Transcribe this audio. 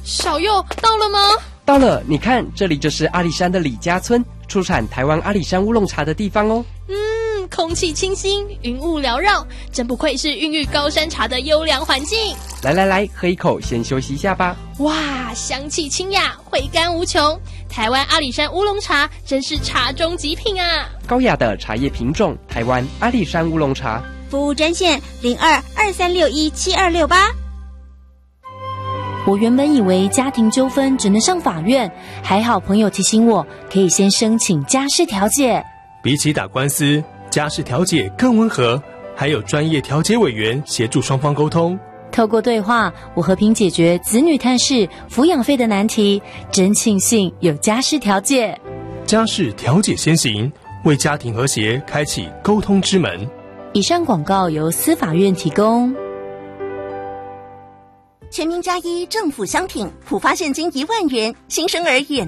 小佑到了吗？ 到了，你看，这里就是阿里山的李家村，出产台湾阿里山乌龙茶的地方哦。 空气清新，云雾缭绕，真不愧是孕育高山茶的优良环境。 来，喝一口，先休息一下吧。 哇，香气清雅，回甘无穷。台湾阿里山乌龙茶真是茶中极品啊！ 高雅的茶叶品种，台湾阿里山乌龙茶。 服务专线0223617268。 我原本以为家庭纠纷只能上法院，还好朋友提醒我，可以先申请家事调解。 比起打官司，家事调解更温和，还有专业调解委员协助双方沟通。 透过对话，我和平解决子女探视、抚养费的难题，真庆幸有家事调解。 家事调解先行，为家庭和谐开启沟通之门。 以上广告由司法院提供。 全民加一政府商品，普发现金1万元，新生儿远